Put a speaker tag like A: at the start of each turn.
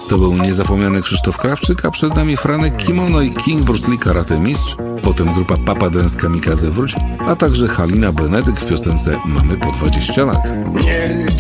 A: To był niezapomniany Krzysztof Krawczyk, a przed nami Franek Kimono i King Bruce Lee Karate Mistrz, potem grupa Papa Dance Kamikadze Wróć, a także Halina Benedyk w piosence Mamy po 20 lat.